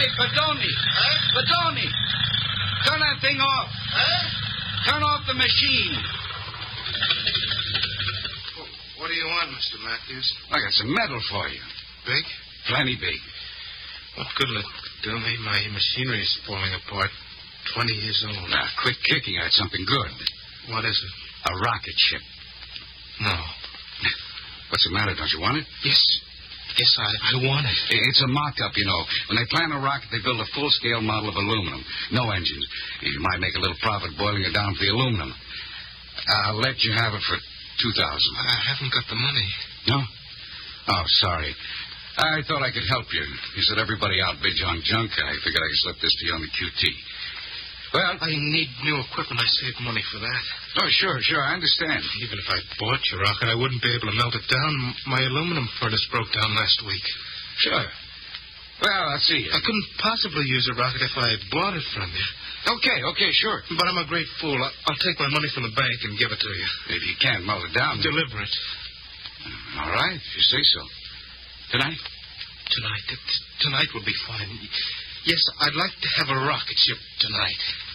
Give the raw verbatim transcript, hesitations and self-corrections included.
Hey, Badoni. Huh? Badoni. Turn that thing off. Huh? Turn off the machine. What do you want, Mister Matthews? I got some metal for you. Big? Plenty big. What good will it do me? My machinery is falling apart. Twenty years old. Now, quit kicking. I got something good. What is it? A rocket ship. No. What's the matter? Don't you want it? Yes. Yes, I, I want it. It's a mock-up, you know. When they plan a rocket, they build a full-scale model of aluminum. No engines. You might make a little profit boiling it down for the aluminum. I'll let you have it for two thousand dollars. I haven't got the money. No? Oh, sorry. I thought I could help you. You said everybody outbids on junk. I figured I could slip this to you on the Q T. Well, I need new equipment. I saved money for that. Oh, sure, sure. I understand. Even if I bought your rocket, I wouldn't be able to melt it down. My aluminum furnace broke down last week. Sure. Well, I'll see you. I couldn't possibly use a rocket if I had bought it from you. Okay, okay, sure. But I'm a great fool. I- I'll take my money from the bank and give it to you. If you can't melt it down... Deliver it. All right, if you say so. Tonight? Tonight. T- Tonight would be fine. Yes, I'd like to have a rocket ship tonight.